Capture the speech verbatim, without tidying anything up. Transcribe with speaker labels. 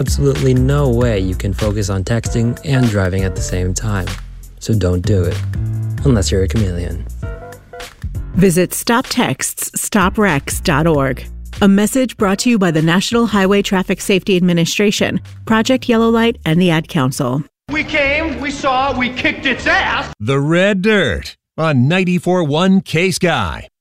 Speaker 1: absolutely no way you can focus on texting and driving at the same time. So don't do it. Unless you're a chameleon.
Speaker 2: Visit stop texts stop wrecks dot org. A message brought to you by the National Highway Traffic Safety Administration, Project Yellow Light, and the Ad Council.
Speaker 3: We came, we saw, we kicked its ass.
Speaker 4: The Red Dirt on ninety-four point one K-Sky.